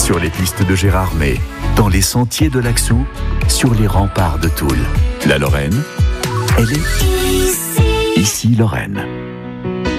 Sur les pistes de Gérardmer, dans les sentiers de l'Axou, sur les remparts de Toul. La Lorraine, elle est ici Lorraine.